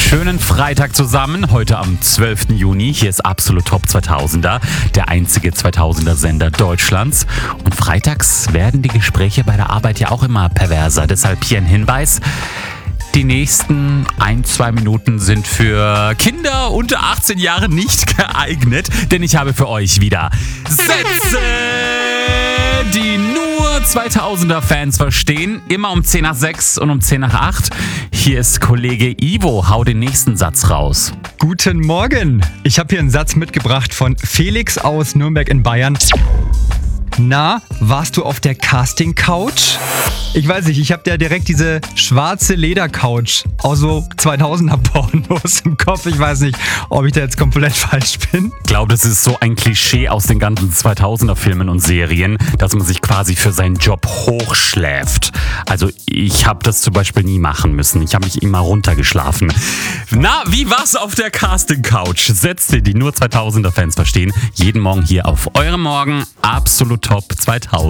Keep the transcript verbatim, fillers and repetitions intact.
Schönen Freitag zusammen, heute am zwölften Juni. Hier ist Absolut Top zweitausender, der einzige zweitausender-Sender Deutschlands. Und freitags werden die Gespräche bei der Arbeit ja auch immer perverser. Deshalb hier ein Hinweis. Die nächsten ein, zwei Minuten sind für Kinder unter achtzehn Jahre nicht geeignet, denn ich habe für euch wieder Sätze, die nur zweitausender-Fans verstehen. Immer um zehn nach sechs und um zehn nach acht. Hier ist Kollege Ivo. Hau den nächsten Satz raus. Guten Morgen. Ich habe hier einen Satz mitgebracht von Felix aus Nürnberg in Bayern. Na, warst du auf der Casting-Couch? Ich weiß nicht, ich habe ja direkt diese schwarze Leder-Couch aus so zweitausender-Pornos im Kopf. Ich weiß nicht, ob ich da jetzt komplett falsch bin. Ich glaube, das ist so ein Klischee aus den ganzen zweitausender-Filmen und Serien, dass man sich quasi für seinen Job hochschläft. Also ich habe das zum Beispiel nie machen müssen. Ich habe mich immer runtergeschlafen. Na, wie war's auf der Casting-Couch? Sätze, die nur zweitausender-Fans verstehen. Jeden Morgen hier auf eurem Morgen. Absolut Top zweitausend.